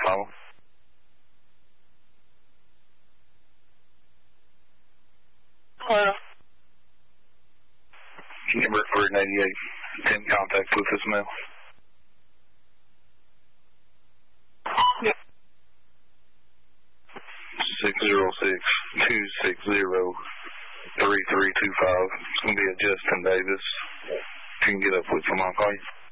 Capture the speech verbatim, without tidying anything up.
call. Hello. Number four eighty-eight. In contact with this mail. Yep. six zero six, two six zero, three three two five. It's going to be a Justin Davis. If you can get up with him, I'll call you.